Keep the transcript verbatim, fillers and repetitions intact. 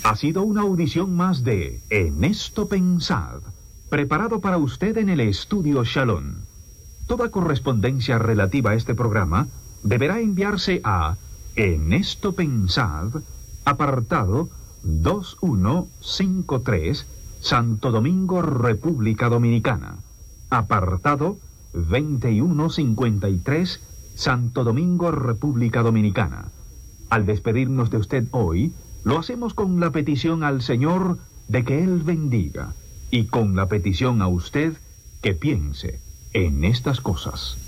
Ha sido una audición más de En esto pensad, preparado para usted en el estudio Shalom. Toda correspondencia relativa a este programa deberá enviarse a En esto pensad, apartado dos uno cinco tres, Santo Domingo, República Dominicana. Apartado veintiuno cincuenta y tres, Santo Domingo, República Dominicana. Al despedirnos de usted hoy, lo hacemos con la petición al Señor de que Él bendiga y con la petición a usted que piense en estas cosas.